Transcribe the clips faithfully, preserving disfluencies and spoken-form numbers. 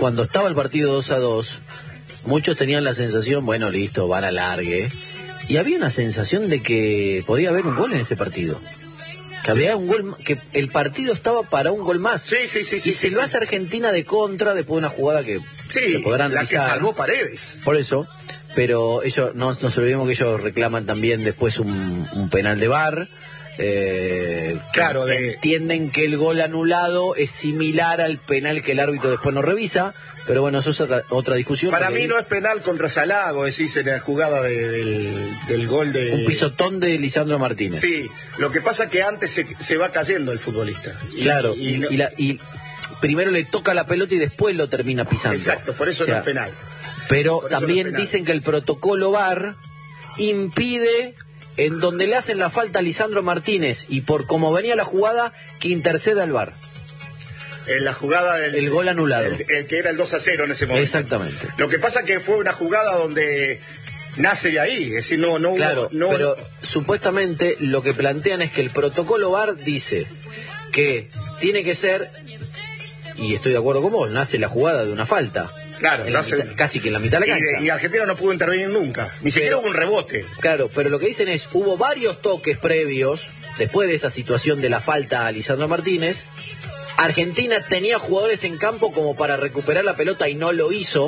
cuando estaba el partido dos a dos, muchos tenían la sensación, bueno, listo, van a largue. Y había una sensación de que podía haber un gol en ese partido. Que había un gol, que el partido estaba para un gol más. Sí, sí, sí. Y sí, si sí, lo sí. hace Argentina de contra, después de una jugada que sí, se podrán la analizar. que salvó Paredes. Por eso, pero ellos, no nos olvidemos que ellos reclaman también después un, un penal de V A R. Eh, claro, de... entienden que el gol anulado es similar al penal que el árbitro después no revisa, pero bueno, eso es otra, otra discusión. Para mí no es penal contra Salago, decís, en la jugada de, del, del gol de... Un pisotón de Lisandro Martínez. Sí, lo que pasa es que antes se, se va cayendo el futbolista. Y, claro, y, y, no... y, la, y primero le toca la pelota y después lo termina pisando. Exacto, por eso o sea, no es penal. Pero también no es dicen que el protocolo V A R impide... en donde le hacen la falta a Lisandro Martínez y por cómo venía la jugada, que interceda el V A R. En la jugada del... El gol anulado. El, el que era el dos a cero en ese momento. Exactamente. Lo que pasa que fue una jugada donde nace de ahí, es decir, no, no claro, hubo... No... pero supuestamente lo que plantean es que el protocolo V A R dice que tiene que ser, y estoy de acuerdo con vos, nace la jugada de una falta. Claro, la mitad, casi que en la mitad de la cancha. Y, de, y Argentina no pudo intervenir nunca, ni pero, siquiera hubo un rebote. Claro, pero lo que dicen es, hubo varios toques previos, después de esa situación de la falta a Lisandro Martínez. Argentina tenía jugadores en campo como para recuperar la pelota y no lo hizo.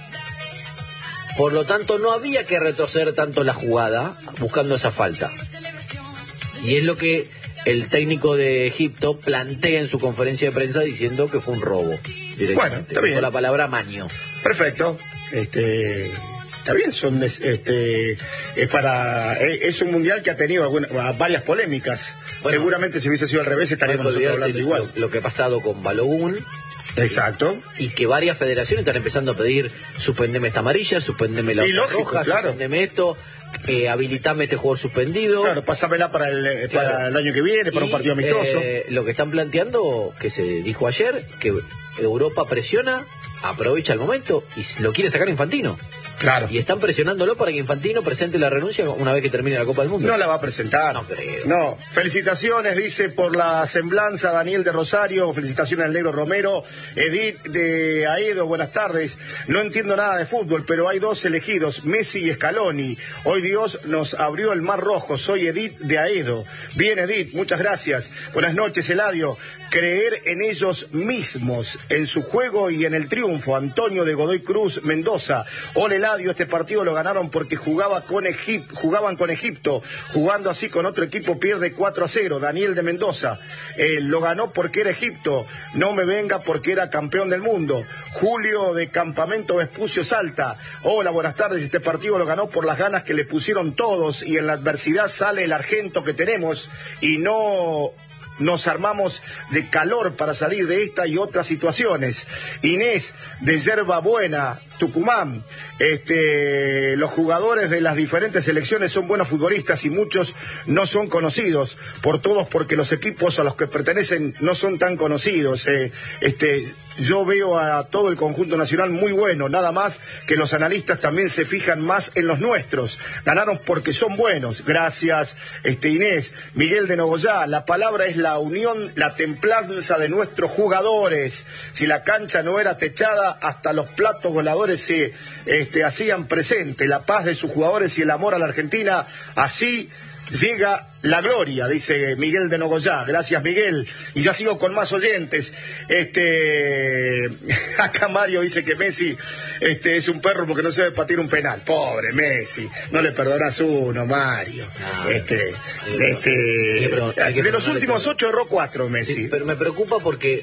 Por lo tanto, no había que retroceder tanto la jugada buscando esa falta. Y es lo que el técnico de Egipto plantea en su conferencia de prensa diciendo que fue un robo. Bueno, está bien. Con la palabra maño. Perfecto. Este, está bien, son este es para es un mundial que ha tenido alguna, varias polémicas. Bueno, seguramente si hubiese sido al revés estaríamos nosotros hablando igual. Lo, lo que ha pasado con Balogun. Exacto. Y que varias federaciones están empezando a pedir suspendeme esta amarilla, suspendeme la roja, claro. Suspendeme esto, eh, habilitame este jugador suspendido. Claro, pásamela para el, claro. para el año que viene, para y, un partido amistoso. Eh, lo que están planteando, que se dijo ayer, que Europa presiona, aprovecha el momento y lo quiere sacar Infantino. Claro. Y están presionándolo para que Infantino presente la renuncia una vez que termine la Copa del Mundo. No la va a presentar. No creo. No. Felicitaciones, dice, por la semblanza Daniel de Rosario. Felicitaciones al negro Romero. Edith de Aedo, buenas tardes. No entiendo nada de fútbol, pero hay dos elegidos, Messi y Scaloni. Hoy Dios nos abrió el mar rojo. Soy Edith de Aedo. Bien, Edith, muchas gracias. Buenas noches, Eladio. Creer en ellos mismos, en su juego y en el triunfo. Antonio de Godoy Cruz, Mendoza. Hola, Eladio, este partido lo ganaron porque jugaba con Egip- jugaban con Egipto. Jugando así con otro equipo pierde cuatro a cero. Daniel de Mendoza. Eh, lo ganó porque era Egipto. No me venga porque era campeón del mundo. Julio de Campamento Vespucio, Salta. Hola, buenas tardes. Este partido lo ganó por las ganas que le pusieron todos y en la adversidad sale el argento que tenemos y no... Nos armamos de calor para salir de esta y otras situaciones. Inés, de Yerba Buena, Tucumán. Este, los jugadores de las diferentes selecciones son buenos futbolistas y muchos no son conocidos por todos porque los equipos a los que pertenecen no son tan conocidos. Eh, este, yo veo a todo el conjunto nacional muy bueno, nada más que los analistas también se fijan más en los nuestros. Ganaron porque son buenos. Gracias, este, Inés. Miguel de Nogoyá, la palabra es la unión, la templanza de nuestros jugadores. Si la cancha no era techada, hasta los platos voladores se este, hacían presente. La paz de sus jugadores y el amor a la Argentina, así llega la gloria, dice Miguel de Nogoyá. Gracias, Miguel. Y ya sigo con más oyentes. Este, acá Mario dice que Messi este, es un perro porque no sabe patear un penal. Pobre Messi, no le perdonas uno, Mario. No, este, no, este, no, de los últimos ocho erró cuatro Messi. Sí, pero me preocupa porque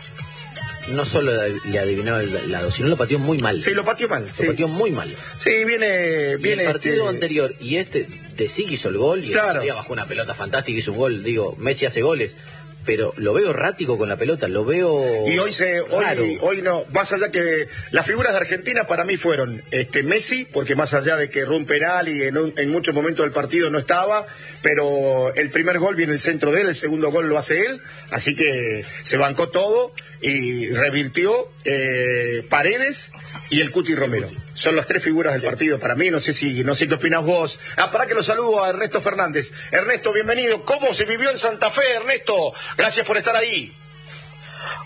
no solo le adivinó el lado, sino lo pateó muy mal. Sí, lo pateó mal. Lo sí. pateó muy mal. Sí, viene... viene y el partido este... anterior y este, de sí que hizo el gol, y claro. el bajó una pelota fantástica y hizo un gol. Digo, Messi hace goles, pero lo veo errático con la pelota, lo veo... Y hoy se hoy, hoy no, más allá que... Las figuras de Argentina para mí fueron este Messi, porque más allá de que erró un penal y en, un, en muchos momentos del partido no estaba, pero el primer gol viene el centro de él, el segundo gol lo hace él, así que se bancó todo y revirtió eh, Paredes y el Cuti Romero. Son las tres figuras del partido para mí, no sé si no sé qué opinás vos. Ah, para que lo saludo a Ernesto Fernández. Ernesto, bienvenido. ¿Cómo se vivió en Santa Fe, Ernesto? Gracias por estar ahí.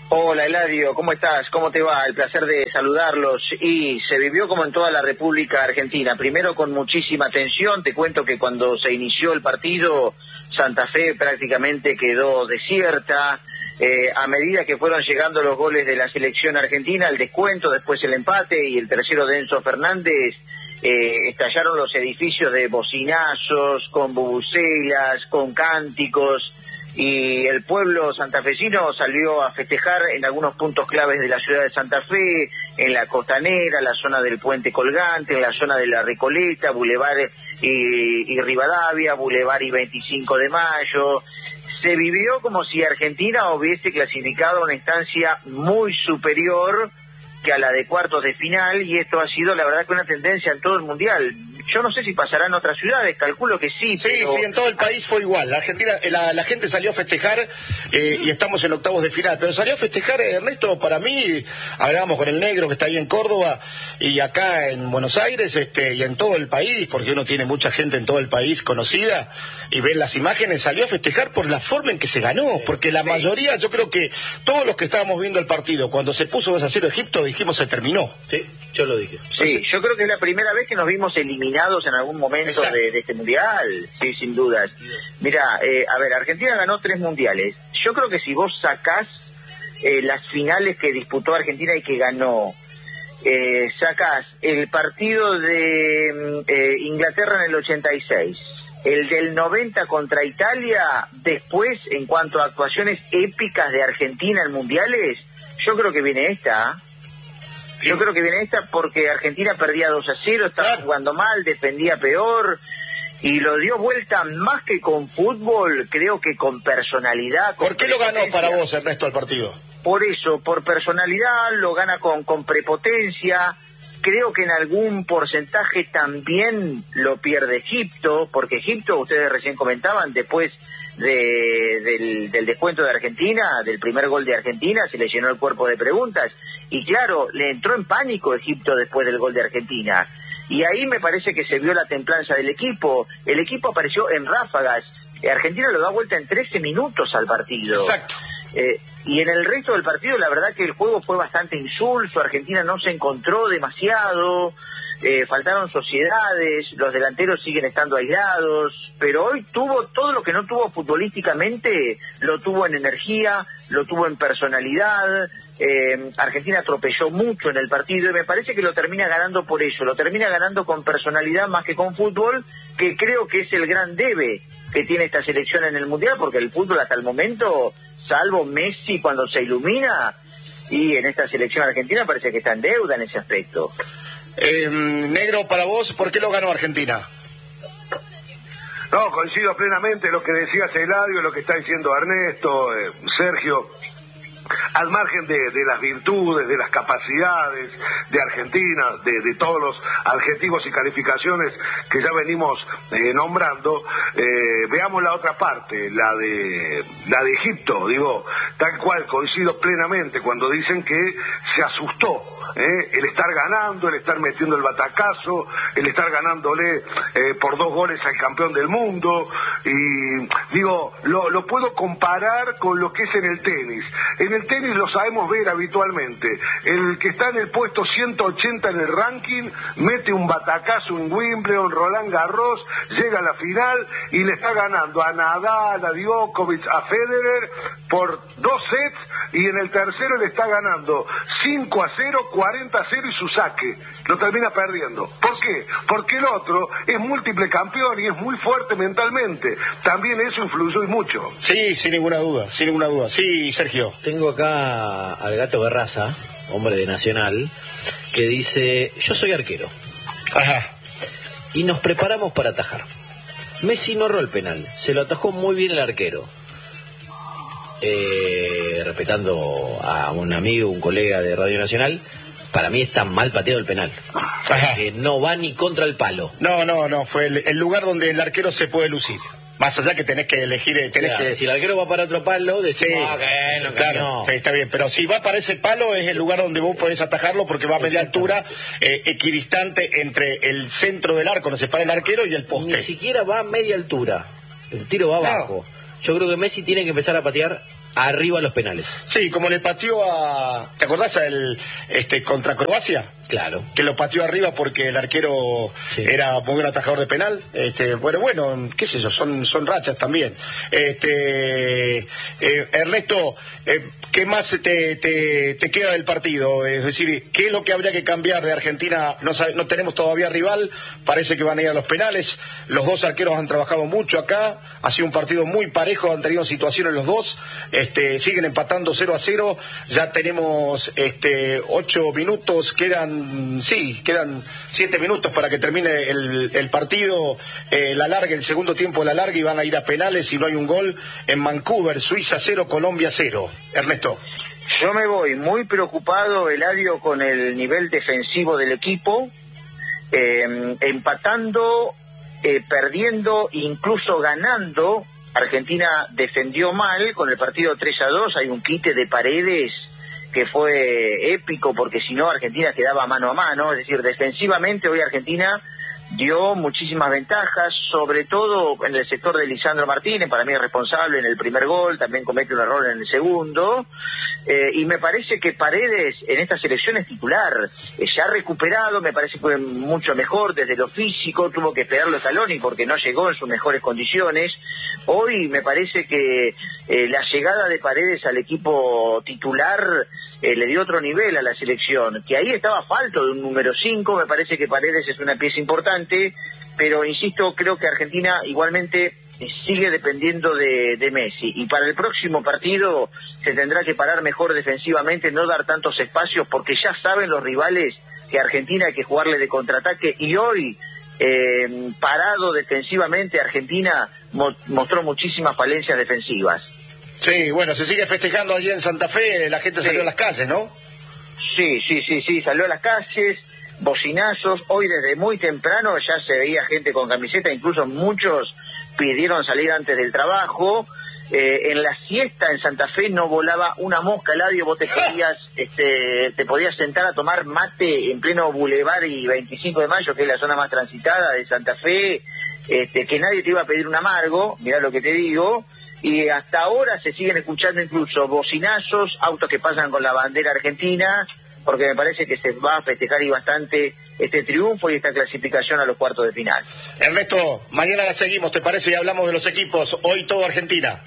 Hola Eladio, ¿cómo estás? ¿Cómo te va? El placer de saludarlos. Y se vivió como en toda la República Argentina, primero con muchísima tensión. Te cuento que cuando se inició el partido, Santa Fe prácticamente quedó desierta. Eh, a medida que fueron llegando los goles de la selección argentina, el descuento, después el empate y el tercero de Enzo Fernández, eh, estallaron los edificios de bocinazos, con bubucelas, con cánticos, y el pueblo santafesino salió a festejar en algunos puntos claves de la ciudad de Santa Fe, en la Costanera, la zona del Puente Colgante, en la zona de la Recoleta, Boulevard y, y Rivadavia, Boulevard y veinticinco de mayo. Se vivió como si Argentina hubiese clasificado a una instancia muy superior que a la de cuartos de final, y esto ha sido la verdad que una tendencia en todo el mundial. Yo no sé si pasará en otras ciudades, calculo que sí. Sí, pero... sí, en todo el país fue igual. La Argentina, la, la gente salió a festejar eh, y estamos en octavos de final. Pero salió a festejar, Ernesto, para mí, hablábamos con el negro que está ahí en Córdoba y acá en Buenos Aires, este, y en todo el país, porque uno tiene mucha gente en todo el país conocida y ven las imágenes, salió a festejar por la forma en que se ganó, porque la mayoría, yo creo que todos los que estábamos viendo el partido, cuando se puso dos a cero Egipto, dijimos se terminó. Sí, yo lo dije. Sí, yo creo que es la primera vez que nos vimos eliminados en algún momento de, de este mundial, sí, sin dudas. Mira, eh, a ver, Argentina ganó tres mundiales. Yo creo que si vos sacás eh, las finales que disputó Argentina y que ganó, eh, sacás el partido de eh, Inglaterra en el ochenta y seis, el del noventa contra Italia, después, en cuanto a actuaciones épicas de Argentina en mundiales, yo creo que viene esta. Yo creo que viene esta porque Argentina perdía dos a cero, estaba jugando mal, defendía peor, y lo dio vuelta más que con fútbol, creo que con personalidad. Con ¿Por qué lo ganó para vos, Ernesto, el partido? Por eso, por personalidad, lo gana con, con prepotencia. Creo que en algún porcentaje también lo pierde Egipto, porque Egipto, ustedes recién comentaban, después de, del, del descuento de Argentina, del primer gol de Argentina, se le llenó el cuerpo de preguntas. Y claro, le entró en pánico Egipto después del gol de Argentina. Y ahí me parece que se vio la templanza del equipo. El equipo apareció en ráfagas. Argentina lo da vuelta en trece minutos al partido. Exacto. Eh, y en el resto del partido la verdad que el juego fue bastante insulso, Argentina no se encontró demasiado, eh, faltaron sociedades, los delanteros siguen estando aislados, pero hoy tuvo todo lo que no tuvo futbolísticamente, lo tuvo en energía, lo tuvo en personalidad. eh, Argentina atropelló mucho en el partido y me parece que lo termina ganando por eso, lo termina ganando con personalidad más que con fútbol, que creo que es el gran debe que tiene esta selección en el Mundial, porque el fútbol hasta el momento, salvo Messi cuando se ilumina, y en esta selección argentina parece que está en deuda en ese aspecto. Eh, negro, para vos, ¿por qué lo ganó Argentina? No, coincido plenamente en lo que decías, Eladio, lo que está diciendo Ernesto, eh, Sergio. Al margen de, de las virtudes, de las capacidades de Argentina, de, de todos los adjetivos y calificaciones que ya venimos eh, nombrando, eh, veamos la otra parte, la de la de Egipto. Digo, tal cual, coincido plenamente cuando dicen que se asustó, ¿eh? el estar ganando, el estar metiendo el batacazo, el estar ganándole eh, por dos goles al campeón del mundo, y digo, lo, lo puedo comparar con lo que es en el tenis. En el tenis lo sabemos ver habitualmente. El que está en el puesto ciento ochenta en el ranking mete un batacazo en Wimbledon, Roland Garros, llega a la final y le está ganando a Nadal, a Djokovic, a Federer por dos sets, y en el tercero le está ganando cinco a cero, cuarenta a cero y su saque. Lo termina perdiendo. ¿Por qué? Porque el otro es múltiple campeón y es muy fuerte mentalmente. También eso influyó y mucho. Sí, sin ninguna duda, sin ninguna duda. Sí, Sergio. Tengo acá al Gato Barraza, hombre de Nacional, que dice: yo soy arquero. Ajá. Y nos preparamos para atajar. Messi no erró el penal, se lo atajó muy bien el arquero. Eh, respetando a un amigo, un colega de Radio Nacional, para mí está mal pateado el penal. Que no va ni contra el palo. No, no, no, fue el, el lugar donde el arquero se puede lucir. Más allá que tenés que elegir, tenés o sea, que... si el arquero va para otro palo, decís, sí, ah, que no, claro, no. Sí, está bien, pero si va para ese palo es el lugar donde vos podés atajarlo, porque va a media altura, eh, equidistante entre el centro del arco, donde se para el arquero, y el poste. Ni siquiera va a media altura, el tiro va abajo. No. Yo creo que Messi tiene que empezar a patear arriba los penales. Sí, como le pateó a... ¿Te acordás el este contra Croacia? Claro. Que lo pateó arriba porque el arquero sí. era muy buen atajador de penal. Este, bueno, bueno, qué sé yo, son, son rachas también. Este, eh, Ernesto, eh, ¿qué más te, te, te queda del partido? Es decir, ¿qué es lo que habría que cambiar de Argentina? No, sabe, no tenemos todavía rival, parece que van a ir a los penales. Los dos arqueros han trabajado mucho acá, ha sido un partido muy parejo, han tenido situaciones los dos, este, siguen empatando cero a cero, ya tenemos este, ocho minutos, quedan Sí, quedan siete minutos para que termine el, el partido, eh, la larga, el segundo tiempo de la larga, y van a ir a penales si no hay un gol en Vancouver, Suiza cero, Colombia cero. Ernesto. Yo me voy muy preocupado, Eladio, con el nivel defensivo del equipo, eh, empatando, eh, perdiendo, incluso ganando. Argentina defendió mal con el partido tres a dos, hay un quite de Paredes que fue épico, porque si no Argentina quedaba mano a mano, es decir, defensivamente hoy Argentina dio muchísimas ventajas, sobre todo en el sector de Lisandro Martínez, para mí es responsable en el primer gol, también comete un error en el segundo, eh, y me parece que Paredes en esta selección es titular, eh, se ha recuperado, me parece que fue mucho mejor desde lo físico, tuvo que esperarlo Scaloni porque no llegó en sus mejores condiciones. Hoy me parece que eh, la llegada de Paredes al equipo titular eh, le dio otro nivel a la selección, que ahí estaba falto de un número cinco, me parece que Paredes es una pieza importante, pero insisto, creo que Argentina igualmente eh, sigue dependiendo de, de Messi, y para el próximo partido se tendrá que parar mejor defensivamente, no dar tantos espacios, porque ya saben los rivales que a Argentina hay que jugarle de contraataque, y hoy eh, parado defensivamente Argentina mo mostró muchísimas falencias defensivas. Sí, bueno, se sigue festejando allí en Santa Fe, la gente sí. salió a las calles, ¿no? Sí, sí, sí, sí, salió a las calles, bocinazos, hoy desde muy temprano ya se veía gente con camiseta, incluso muchos pidieron salir antes del trabajo. Eh, en la siesta en Santa Fe no volaba una mosca, Eladio, vos te podías, este, te podías sentar a tomar mate en pleno Boulevard y veinticinco de mayo, que es la zona más transitada de Santa Fe, este, que nadie te iba a pedir un amargo, mirá lo que te digo, y hasta ahora se siguen escuchando incluso bocinazos, autos que pasan con la bandera argentina, porque me parece que se va a festejar y bastante este triunfo y esta clasificación a los cuartos de final. Ernesto, mañana la seguimos, ¿te parece? Y hablamos de los equipos, hoy todo Argentina.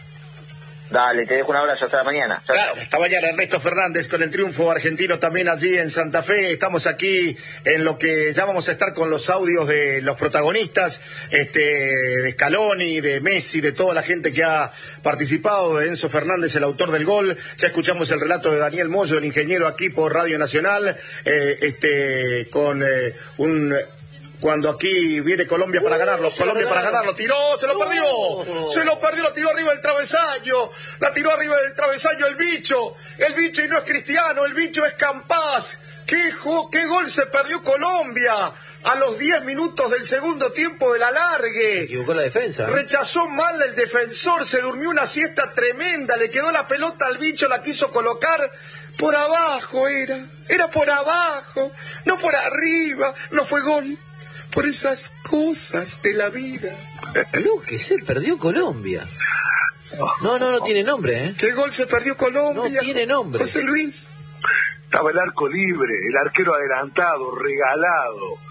Dale, te dejo un abrazo, hasta mañana. Chau, claro, chau. Hasta mañana, Ernesto Fernández con el triunfo argentino también allí en Santa Fe. Estamos aquí en lo que ya vamos a estar con los audios de los protagonistas, este, de Scaloni, de Messi, de toda la gente que ha participado, de Enzo Fernández, el autor del gol. Ya escuchamos el relato de Daniel Moyo, el ingeniero, aquí por Radio Nacional, eh, este, con eh, un... Cuando aquí viene Colombia para ganarlo, Colombia para ganarlo, tiró, se lo perdió, se lo perdió, lo tiró arriba del travesaño, la tiró arriba del travesaño el bicho, el bicho y no es Cristiano, el bicho es Campás. ¿Qué, qué gol se perdió Colombia a los diez minutos del segundo tiempo de la largue? Equivocó la defensa. Rechazó mal el defensor, se durmió una siesta tremenda, le quedó la pelota al bicho, la quiso colocar. Por abajo era, era por abajo, no por arriba, no fue gol. Por esas cosas de la vida. No, que se perdió Colombia. No, no, no tiene nombre, ¿eh? ¿Qué gol se perdió Colombia? No tiene nombre. José Luis. Estaba el arco libre, el arquero adelantado, regalado.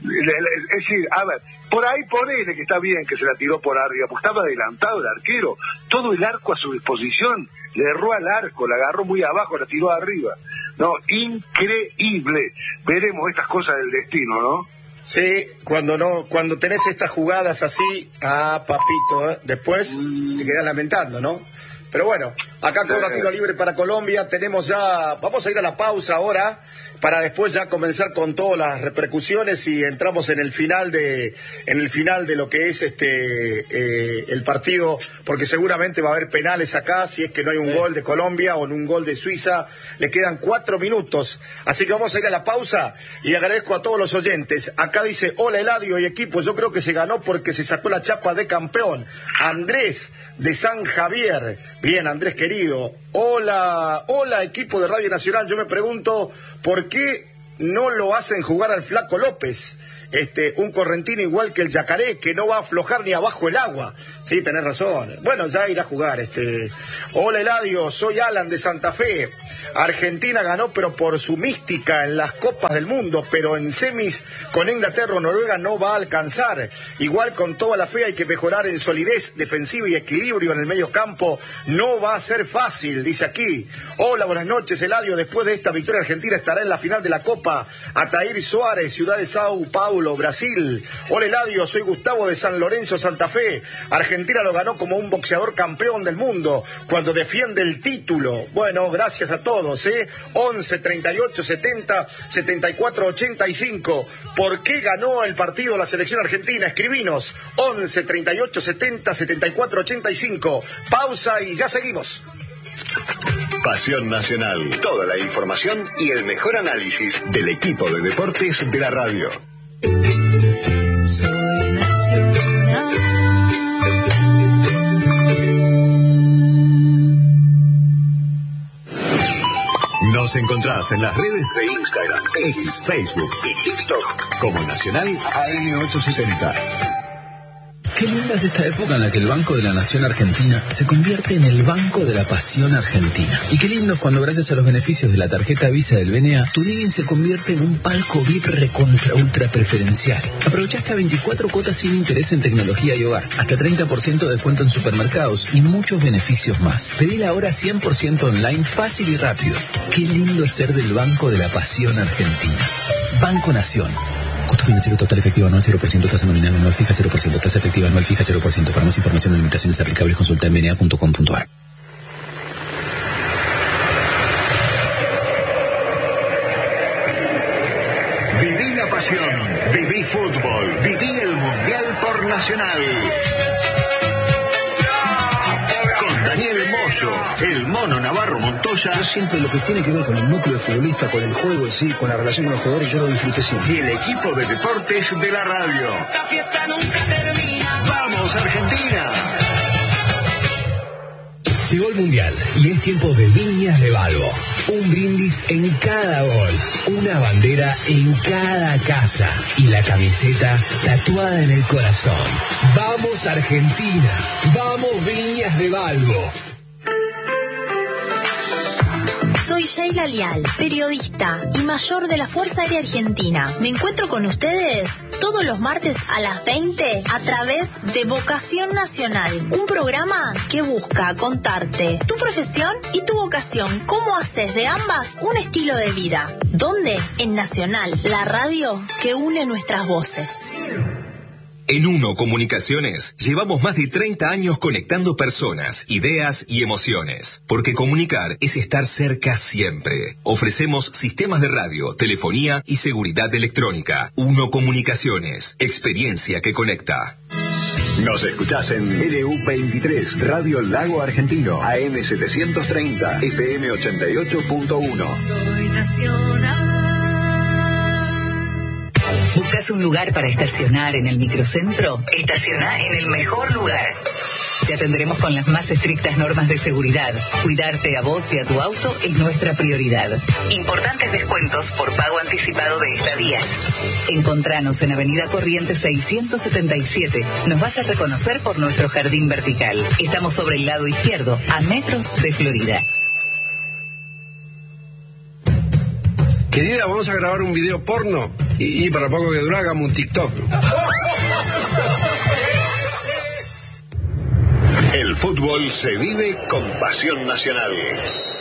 Es decir, a ver, por ahí ponele que está bien que se la tiró por arriba, porque estaba adelantado el arquero, todo el arco a su disposición, le erró al arco, la agarró muy abajo, la tiró arriba. No, increíble. Veremos estas cosas del destino, ¿no? Sí, cuando no, cuando tenés estas jugadas así, ah, papito, ¿eh? Después mm. te quedas lamentando, ¿no? Pero bueno, acá cobra tiro libre para Colombia, tenemos ya, vamos a ir a la pausa ahora, para después ya comenzar con todas las repercusiones y entramos en el final de, en el final de lo que es este, eh, el partido, porque seguramente va a haber penales acá, si es que no hay un sí. gol de Colombia o un gol de Suiza, le quedan cuatro minutos, así que vamos a ir a la pausa y agradezco a todos los oyentes. Acá dice, hola Eladio y equipo, yo creo que se ganó porque se sacó la chapa de campeón. Andrés de San Javier, bien Andrés querido, hola, hola equipo de Radio Nacional, yo me pregunto, ¿por qué no lo hacen jugar al Flaco López. Este, un correntino igual que el Yacaré, que no va a aflojar ni abajo el agua. Sí, tenés razón. Bueno, ya irá a jugar. Este. Hola Eladio, soy Alan de Santa Fe. Argentina ganó, pero por su mística en las Copas del Mundo, pero en semis con Inglaterra o Noruega no va a alcanzar. Igual con toda la fe hay que mejorar en solidez defensiva y equilibrio en el medio campo. No va a ser fácil, dice aquí. Hola, buenas noches, Eladio. Después de esta victoria, Argentina estará en la final de la Copa. Ataír Suárez, Ciudad de Sao Paulo, Brasil. Hola, Eladio, soy Gustavo de San Lorenzo, Santa Fe. Argentina lo ganó como un boxeador campeón del mundo cuando defiende el título. Bueno, gracias a todos. ¿Eh? once, treinta y ocho, setenta, setenta y cuatro, ochenta y cinco. ¿Por qué ganó el partido la selección argentina? Escribinos. once, treinta y ocho, setenta, setenta y cuatro, ochenta y cinco. Pausa y ya seguimos. Pasión Nacional. Toda la información y el mejor análisis del equipo de deportes de la radio. Soy Nacional. Nos encontrás en las redes de Instagram, X, Facebook y TikTok como Nacional A M ochocientos setenta. Qué linda es esta época en la que el Banco de la Nación Argentina se convierte en el Banco de la Pasión Argentina. Y qué lindo es cuando, gracias a los beneficios de la tarjeta Visa del B N A, tu living se convierte en un palco V I P recontra ultra preferencial. Aprovecha hasta veinticuatro cuotas sin interés en tecnología y hogar, hasta treinta por ciento de descuento en supermercados y muchos beneficios más. Pedí ahora cien por ciento online, fácil y rápido. Qué lindo es ser del Banco de la Pasión Argentina. Banco Nación. Costo financiero total efectivo anual cero por ciento, tasa nominal anual fija cero por ciento, tasa efectiva anual fija cero por ciento. Para más información o limitaciones aplicables, consulta en b n a punto com punto a r. Viví la pasión, viví fútbol, viví el Mundial por Nacional. Con Daniel Moyo, el Mono Navarro Montoya. Yo siempre lo que tiene que ver con el núcleo futbolista, con el juego en sí, con la relación con los jugadores, yo lo disfruté siempre. Y el equipo de deportes de la radio. Esta fiesta nunca termina. ¡Vamos, Argentina! Llegó el Mundial y es tiempo de Viñas de Balbo. Un brindis en cada gol, una bandera en cada casa y la camiseta tatuada en el corazón. ¡Vamos, Argentina! ¡Vamos, Viñas de Balbo! Soy Sheila Lial, periodista y mayor de la Fuerza Aérea Argentina. Me encuentro con ustedes todos los martes a las veinte a través de Vocación Nacional, un programa que busca contarte tu profesión y tu vocación, cómo haces de ambas un estilo de vida. ¿Dónde? En Nacional, la radio que une nuestras voces. En Uno Comunicaciones llevamos más de treinta años conectando personas, ideas y emociones. Porque comunicar es estar cerca siempre. Ofrecemos sistemas de radio, telefonía y seguridad electrónica. Uno Comunicaciones, experiencia que conecta. Nos escuchás en L U veintitrés, Radio Lago Argentino, A M setecientos treinta, F M ochenta y ocho punto uno. Soy Nacional. ¿Buscas un lugar para estacionar en el microcentro? Estaciona en el mejor lugar. Te atenderemos con las más estrictas normas de seguridad. Cuidarte a vos y a tu auto es nuestra prioridad. Importantes descuentos por pago anticipado de estadías. Encontranos en Avenida Corrientes seiscientos setenta y siete. Nos vas a reconocer por nuestro jardín vertical. Estamos sobre el lado izquierdo, a metros de Florida. Querida, vamos a grabar un video porno y, y para poco que dure hagamos un TikTok. El fútbol se vive con Pasión Nacional.